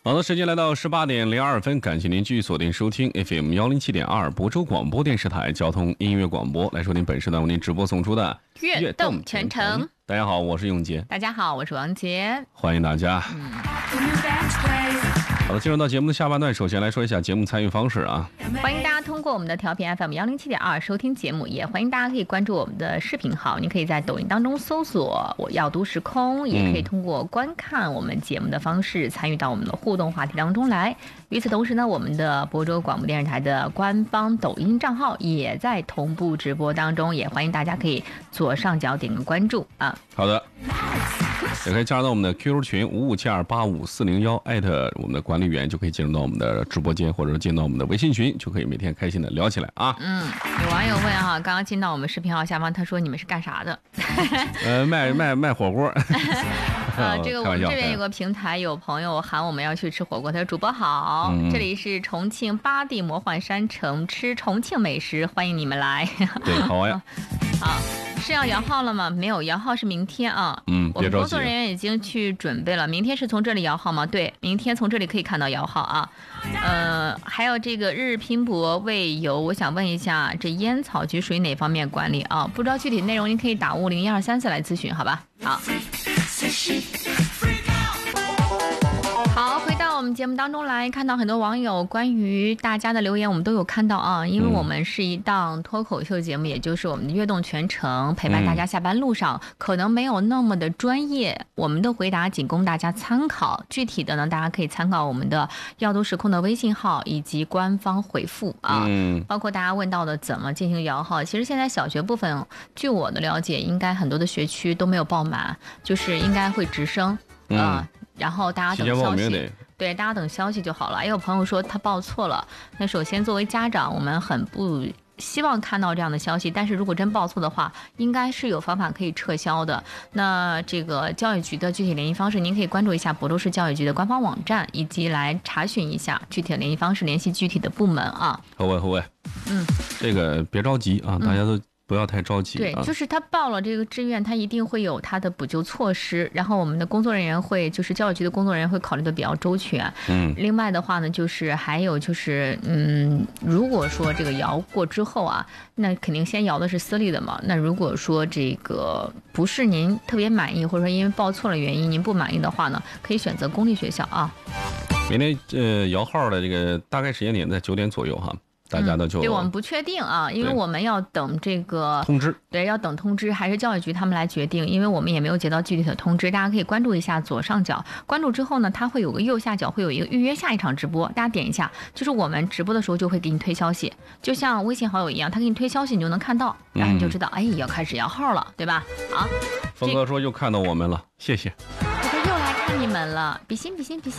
好的，时间来到18:02，感谢您继续锁定收听 FM 107.2亳州广播电视台交通音乐广播，来收听本时段为您直播送出的悦动全程。 大家好，我是永杰。 大家好，我是王杰。 欢迎大家。好的，进入到节目的下半段，首先来说一下节目参与方式啊。 欢迎大家通过我们的调频 FM 107.2收听节目，也欢迎大家可以关注我们的视频号，你可以在抖音当中搜索我要读时空，也可以通过观看我们节目的方式参与到我们的互动话题当中来。与此同时呢，我们的亳州广播电视台的官方抖音账号也在同步直播当中，也欢迎大家可以左上角点个关注啊。 好的，也可以加入到我们的 QQ 群5572854001，艾特我们的管理员就可以进入到我们的直播间，或者进到我们的微信群，就可以每天开心的聊起来啊。 有网友问哈，刚刚进到我们视频号下方，他说你们是干啥的？ 卖火锅。 这个我们这边有个平台，有朋友喊我们要去吃火锅，他说主播好，这里是重庆八地魔幻山城，吃重庆美食，欢迎你们来。 对，好呀。 好，是要摇号了吗？没有，摇号是明天啊。我们工作人员已经去准备了，明天是从这里摇号吗？对，明天从这里可以看到摇号啊。还有这个日拼搏为由，我想问一下，这烟草局属于哪方面管理啊？不知道具体内容，您可以打501234来咨询，好吧？好，回到我们节目当中来，看到很多网友关于大家的留言，我们都有看到啊。因为我们是一档脱口秀节目，也就是我们的悦动全程，陪伴大家下班路上，可能没有那么的专业，我们的回答仅供大家参考。具体的呢，大家可以参考我们的要读时空的微信号以及官方回复啊。包括大家问到的怎么进行摇号，其实现在小学部分，据我的了解，应该很多的学区都没有报满，就是应该会直升然后大家等消息，对，大家等消息就好了。也有朋友说他报错了，那首先作为家长，我们很不希望看到这样的消息，但是如果真报错的话，应该是有方法可以撤销的。那这个教育局的具体联系方式，您可以关注一下亳州市教育局的官方网站，以及来查询一下具体的联系方式，联系具体的部门啊。 好喂，这个别着急啊，大家都不要太着急。 对，就是他报了这个志愿，他一定会有他的补救措施，然后我们的工作人员会，就是教育局的工作人员会考虑的比较周全。另外的话呢，就是还有就是，如果说这个摇过之后啊，那肯定先摇的是私立的嘛。那如果说这个不是您特别满意，或者说因为报错了原因您不满意的话呢，可以选择公立学校啊。 明天摇号的这个大概时间点在9点左右哈。大家的就对，我们不确定啊，因为我们要等这个通知， 对，要等通知，还是教育局他们来决定，因为我们也没有接到具体的通知。大家可以关注一下左上角，关注之后呢，它会有个右下角会有一个预约下一场直播，大家点一下，就是我们直播的时候就会给你推消息，就像微信好友一样，他给你推消息，你就能看到，然后你就知道，哎，要开始摇号了，对吧？好， 峰哥说又看到我们了，谢谢。 又来看你们了，比心。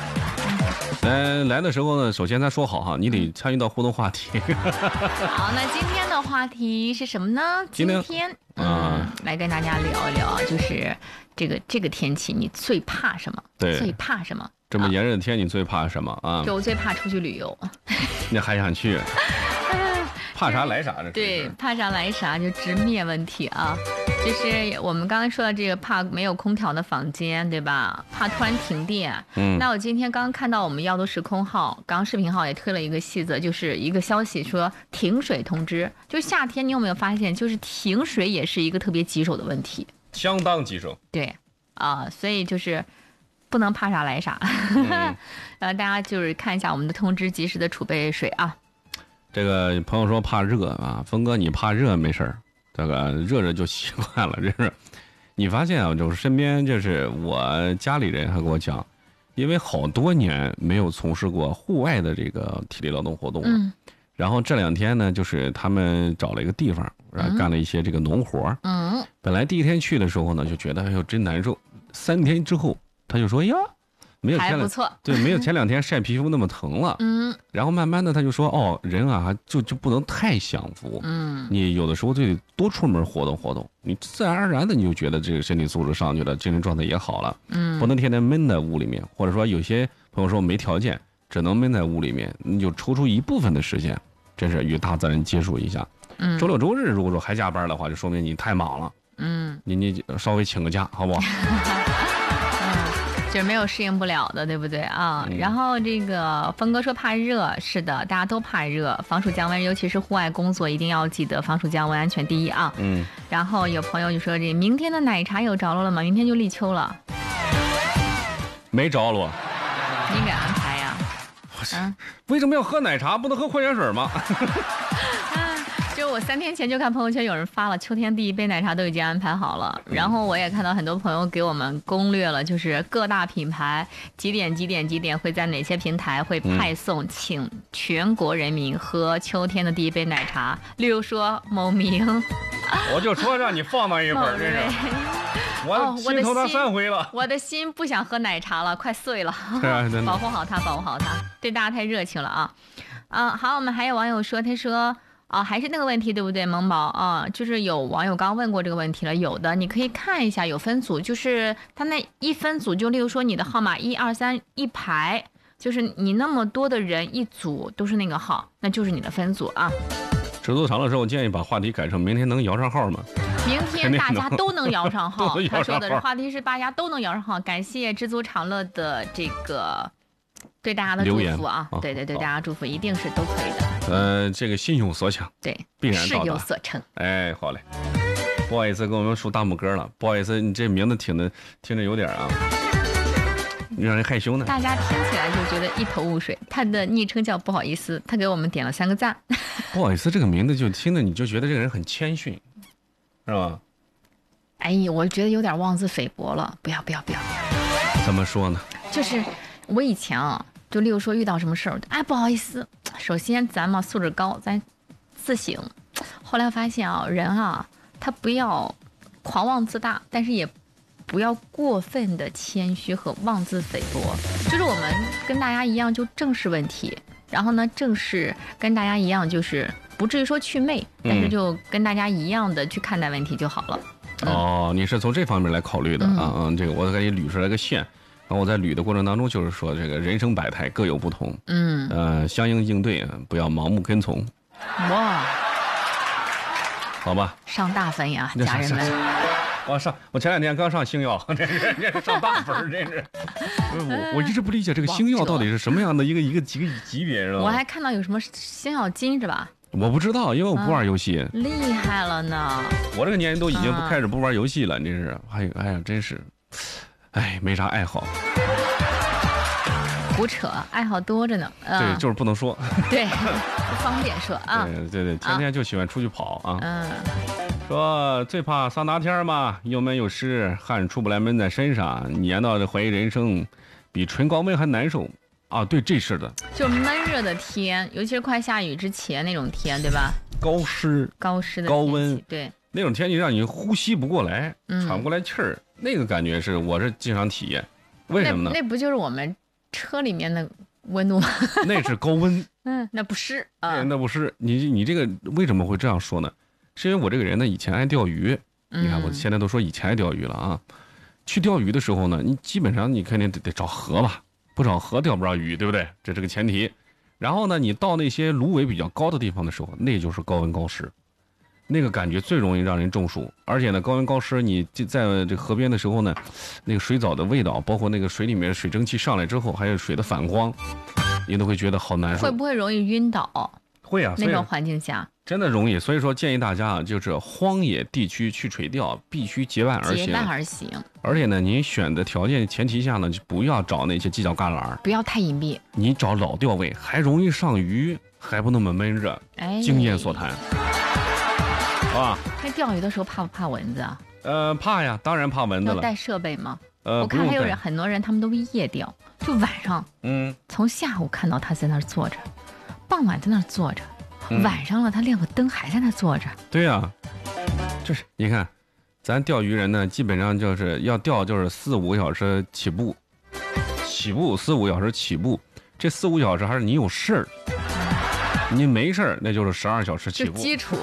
来的时候呢，首先咱说好哈，你得参与到互动话题。 好，那今天的话题是什么呢？今天来跟大家聊一聊，就是这个天气你最怕什么？ 对， 最怕什么？ 这么炎热的天，你最怕什么啊？ 就我最怕出去旅游。 你还想去？怕啥来啥，这对，怕啥来啥，就直面问题啊。就是我们刚才说的这个，怕没有空调的房间，对吧？怕突然停电。那我今天刚看到我们要读时空号，刚视频号也推了一个细则，就是一个消息说停水通知。就夏天，你有没有发现，就是停水也是一个特别棘手的问题， 相当棘手。 对所以就是不能怕啥来啥。大家就是看一下我们的通知，及时的储备水啊。 这个朋友说怕热啊，峰哥你怕热没事儿，这个热就习惯了。这是你发现啊，就是身边就是我家里人还跟我讲，因为好多年没有从事过户外的这个体力劳动活动了，然后这2天呢，就是他们找了一个地方，然后干了一些这个农活。本来第1天去的时候呢，就觉得哎呦真难受，3天之后他就说呀。没有还不错， 对，没有前2天晒皮肤那么疼了。然后慢慢的他就说，人啊就不能太享福。你有的时候就得多出门活动活动，你自然而然的你就觉得这个身体素质上去了，精神状态也好了。不能天天闷在屋里面，或者说有些朋友说没条件，只能闷在屋里面，你就抽出一部分的时间，真是与大自然接触一下。周六周日如果说还加班的话，就说明你太忙了。你稍微请个假好不好？ 就是没有适应不了的，对不对啊？然后这个峰哥说怕热，是的，大家都怕热，防暑降温，尤其是户外工作一定要记得防暑降温，安全第一啊。然后有朋友就说这明天的奶茶有着落了吗？明天就立秋了。 没着落。 你给安排呀？ 为什么要喝奶茶？不能喝矿泉水吗？ 就我3天前就看朋友圈有人发了，秋天第一杯奶茶都已经安排好了。然后我也看到很多朋友给我们攻略了，就是各大品牌几点会在哪些平台会派送，请全国人民喝秋天的第一杯奶茶。例如说某名， 我就说让你放那一会儿，这是。我心头他3回了， 我的心不想喝奶茶了，快碎了。保护好它，保护好它，对大家太热情了啊！好，我们还有网友说，他说。还是那个问题，对不对，萌宝啊？就是有网友刚问过这个问题了，有的你可以看一下，有分组，就是他那一分组，就例如说你的号码1、2、3一排，就是你那么多的人一组都是那个号，那就是你的分组啊。 尺度长的时候，我建议把话题改成明天能摇上号吗？ 明天大家都能摇上号。他说的话题是大家都能摇上号，感谢知足常乐的这个对大家的祝福啊！对，大家祝福一定是都可以的。 这个心有所想， 对， 必然到达， 事有所成。 哎，好嘞，不好意思，给我们竖大拇哥了。不好意思，你这名字听着有点让人害羞呢。 大家听起来就觉得一头雾水。他的昵称叫不好意思，他给我们点了3个赞。 不好意思，这个名字就听着你就觉得这个人很谦逊，是吧？ 哎呀，我觉得有点妄自菲薄了。不要。 怎么说呢？就是我以前就例如说遇到什么事儿，不好意思。首先咱们素质高，咱自省。后来发现人他不要狂妄自大，但是也不要过分的谦虚和妄自菲薄。就是我们跟大家一样，就正视问题，然后呢，正视跟大家一样，就是不至于说祛魅，但是就跟大家一样的去看待问题就好了。 你是从这方面来考虑的这个我给你捋出来个线。然后我在捋的过程当中，就是说这个人生百态各有不同，相应应对，不要盲目跟从。 哇， 好吧， 上大分呀，家人们！ 我前2天刚上星耀，这是上大分，这是。我一直不理解这个星耀到底是什么样的一个级别，知道吗？ 我还看到有什么星耀金是吧？ 我不知道，因为我不玩游戏。 厉害了呢！ 我这个年龄都已经开始不玩游戏了，真是。哎呀，真是。没啥爱好， 胡扯，爱好多着呢。 对，就是不能说， 对，不方便说啊。 对，天天就喜欢出去跑说最怕桑拿天嘛，又闷又湿，汗出不来，闷在身上，黏到这怀疑人生，比纯高温还难受对，这是的， 就闷热的天，尤其是快下雨之前那种天，对吧？ 高湿的高温， 对， 那种天气让你呼吸不过来，喘不过来气儿。那个感觉我是经常体验，为什么呢？ 那不就是我们车里面的温度吗？ 那是高温， 那不是那不是你这个为什么会这样说呢？是因为我这个人呢，以前爱钓鱼，你看我现在都说以前爱钓鱼了去钓鱼的时候呢，你基本上你肯定得找河吧，不找河钓不着鱼，对不对？这是个前提。然后呢，你到那些芦苇比较高的地方的时候，那就是高温高湿。那个感觉最容易让人中暑，而且呢，高温高湿，你在这个河边的时候呢，那个水藻的味道，包括那个水里面水蒸气上来之后，还有水的反光，你都会觉得好难受。 会不会容易晕倒？ 会那种环境下真的容易。所以说建议大家就是荒野地区去垂钓，必须结伴而行。而且呢，您选的条件前提下呢，就不要找那些犄角旮旯， 不要太隐蔽。 你找老钓位，还容易上鱼，还不那么闷热。经验所谈。 那钓鱼的时候怕不怕蚊子啊？ 怕呀，当然怕蚊子了。 要带设备吗？我看还有很多人，他们都夜钓，就晚上，从下午看到他在那儿坐着，傍晚在那儿坐着，晚上了他亮个灯还在那儿坐着。 对呀，就是你看，咱钓鱼人呢，基本上就是要钓就是4、5个小时起步4、5小时起步，这4、5小时还是你有事儿。你没事儿，那就是12小时起步。 基础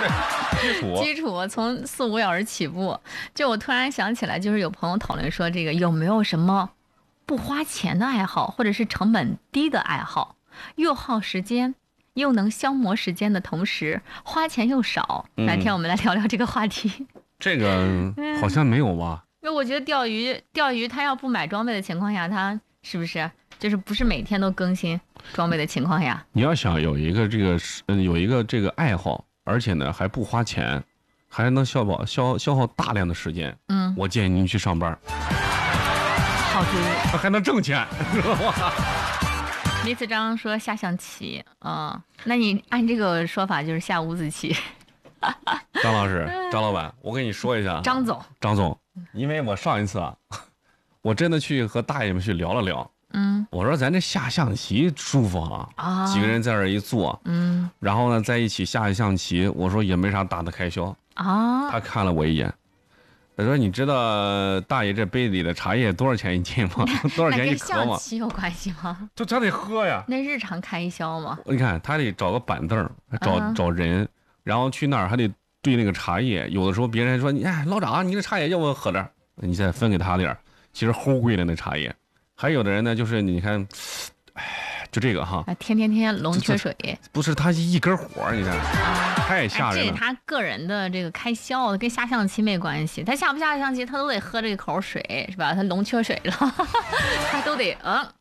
从4、5小时起步。就我突然想起来，就是有朋友讨论说，这个有没有什么不花钱的爱好，或者是成本低的爱好，又耗时间，又能消磨时间的同时花钱又少。哪天我们来聊聊这个话题。 这个好像没有吧？ 因为我觉得钓鱼它要不买装备的情况下，它是不是就是不是每天都更新装备的情况下？ 你要想有一个这个爱好，而且呢还不花钱，还能消耗大量的时间，我建议您去上班。 好主意， 还能挣钱，知道吗？ 李子章说下象棋，那你按这个说法就是下五子棋。 张老师，张老板，我跟你说一下，张总，因为我上一次啊，我真的去和大爷们去聊了聊，我说咱这下象棋舒服啊，几个人在这儿一坐，然后呢在一起下象棋，我说也没啥大的开销啊，他看了我一眼。他说：“你知道大爷这杯里的茶叶多少钱一斤吗？多少钱一颗吗？”跟象棋有关系吗？ 就他得喝呀。 那日常开销吗？ 你看，他得找个板凳，找人，然后去那儿还得兑那个茶叶。有的时候别人说：“你哎，老长，你这茶叶要不喝点？你再分给他点儿。”其实齁贵的那茶叶。还有的人呢，就是你看，哎，就这个哈， 天龙缺水。 不是他一根火，你看。太吓人了！ 这是他个人的这个开销，跟下象棋没关系。他下不下象棋，他都得喝这个口水，是吧？他龙缺水了，他都得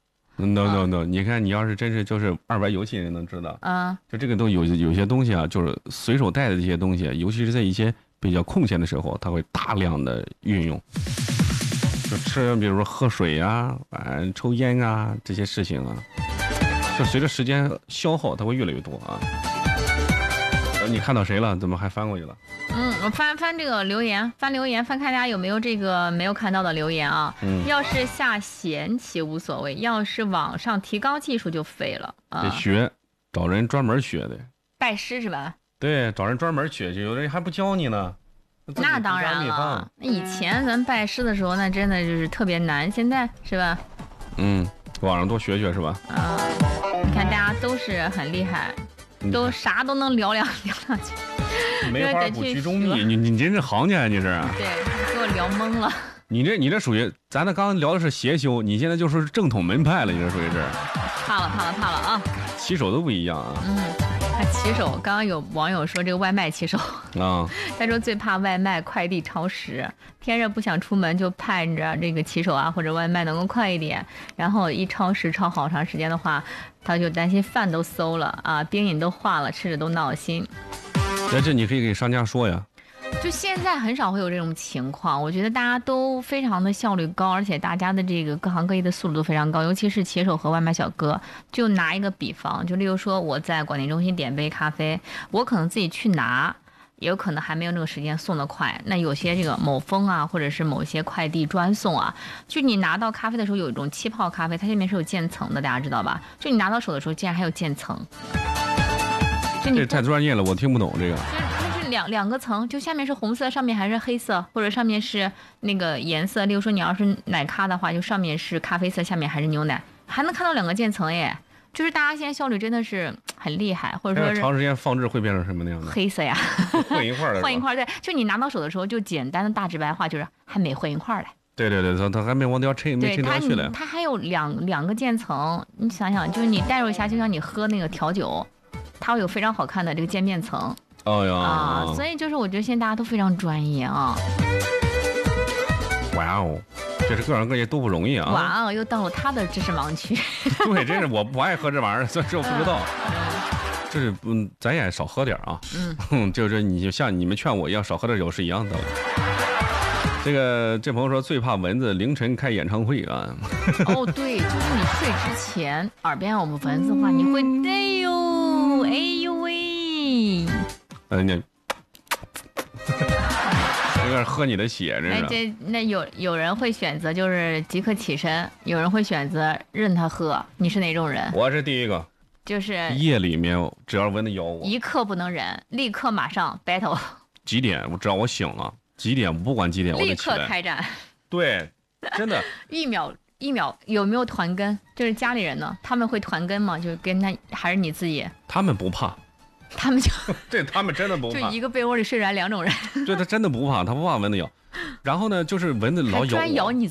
No， 你看，你要是真是就是200游戏人能知道，就这个都有些东西啊，就是随手带的这些东西，尤其是在一些比较空闲的时候，他会大量的运用。就吃，比如说喝水啊，抽烟啊这些事情啊，就随着时间消耗，它会越来越多啊。你看到谁了？怎么还翻过去了？ 我翻这个留言，翻看大家有没有这个没有看到的留言啊。要是下闲棋无所谓，要是网上提高技术就废了啊。 得学，找人专门学的。 拜师是吧？ 对，找人专门学去，有人还不教你呢。 那当然了，以前咱拜师的时候，那真的就是特别难，现在是吧？ 网上多学学是吧？ 你看大家都是很厉害。都啥都能聊两句， 没法不局中密。你真是行家，你是？ 对，给我聊懵了。 你这属于咱那刚刚聊的是邪修，你现在就是正统门派了，你这属于是。 怕了啊！ 骑手都不一样啊。 骑手，刚刚有网友说这个外卖骑手啊，他说最怕外卖快递超时，天热不想出门就盼着这个骑手啊或者外卖能够快一点，然后一超时超好长时间的话，他就担心饭都馊了啊，冰饮都化了，吃着都闹心。 这你可以给商家说呀。 就现在很少会有这种情况，我觉得大家都非常的效率高，而且大家的这个各行各业的素质都非常高，尤其是骑手和外卖小哥。就拿一个比方，就例如说我在广电中心点杯咖啡，我可能自己去拿，也有可能还没有那个时间送得快。那有些这个某蜂啊，或者是某些快递专送啊，就你拿到咖啡的时候有一种气泡咖啡，它下面是有渐层的，大家知道吧？就你拿到手的时候竟然还有渐层。 这太专业了，我听不懂这个。 两个层，就下面是红色，上面还是黑色，或者上面是那个颜色。例如说你要是奶咖的话，就上面是咖啡色，下面还是牛奶，还能看到2个渐层耶。就是大家现在效率真的是很厉害，或者说是长时间放置会变成什么那样的？ 黑色呀， 混一块的。 混一块，对，就你拿到手的时候，就简单的大直白话就是还没混一块来。 对，它还没往掉抻，没抻掉去了。 它还有两个渐层，你想想，就是你代入一下，就像你喝那个调酒，它会有非常好看的这个渐变层。所以就是我觉得现在大家都非常专业啊。 哇哦，这是各行各业都不容易啊。 哇哦，又到了他的知识盲区。 对，真是我不爱喝这玩意儿，所以我不知道。就是咱也少喝点啊。就是你就像你们劝我一样少喝点酒是一样的。这朋友说最怕蚊子凌晨开演唱会啊。 对，就是你睡之前耳边有蚊子的话，你会哎呦喂。 你有点喝你的血，真是。 那有人会选择就是即刻起身，有人会选择任他喝。你是哪种人？ 我是第一个， 就是夜里面只要蚊子咬我， 一刻不能忍，立刻马上 battle。 几点？只要我醒了，几点不管几点我就起来， 立刻开战。对， 真的。 一秒有没有团跟？就是家里人呢，他们会团跟吗？就是跟他还是你自己？ 他们不怕。 他们就对他们真的不怕， 就一个被窝里睡着2种人。 对，他真的不怕，他不怕蚊子咬。然后呢，就是蚊子老咬我， 专咬你